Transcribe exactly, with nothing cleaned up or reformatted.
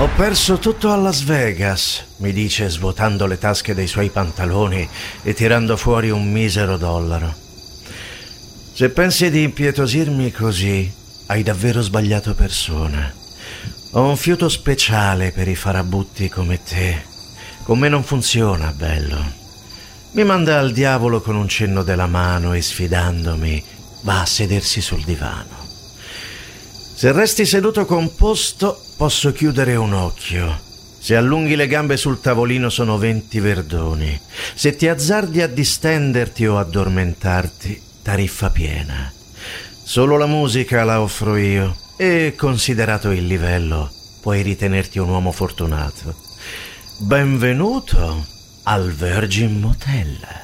Ho perso tutto a Las Vegas, mi dice svuotando le tasche dei suoi pantaloni e tirando fuori un misero dollaro. Se pensi di impietosirmi così, hai davvero sbagliato persona. Ho un fiuto speciale per i farabutti come te. Con me non funziona, bello. Mi manda al diavolo con un cenno della mano e sfidandomi va a sedersi sul divano. Se resti seduto composto, posso chiudere un occhio. Se allunghi le gambe sul tavolino sono venti verdoni. Se ti azzardi a distenderti o addormentarti, tariffa piena. Solo la musica la offro io e, considerato il livello, puoi ritenerti un uomo fortunato. Benvenuto al Virgin Motel.